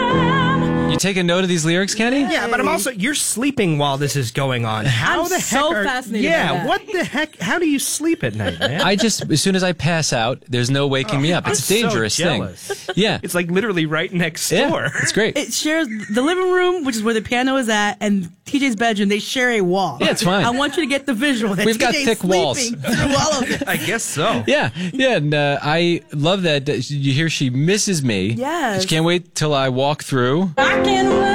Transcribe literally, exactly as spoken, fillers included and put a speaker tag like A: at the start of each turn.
A: You take a note of these lyrics, Kenny?
B: Yeah, but I'm also, you're sleeping while this is going on. How
C: I'm
B: the heck
C: so
B: are,
C: fascinated
B: Yeah,
C: by that.
B: what the heck? How do you sleep at night, man?
A: I just, as soon as I pass out, there's no waking me up. It's a
B: I'm so
A: dangerous thing.
B: jealous.
A: Yeah.
B: It's like literally right next
A: Yeah,
B: door.
A: it's great.
C: It shares the living room, which is where the piano is at, and T J's bedroom. They share a wall.
A: Yeah, it's fine.
C: I want you to get the visual. That
A: We've got
C: T J's
A: thick walls.
C: sleeping through all of it.
B: I guess so.
A: Yeah, yeah, and uh, I love that. uh, You hear she misses me.
C: Yes.
A: She can't wait till I walk through.
D: I can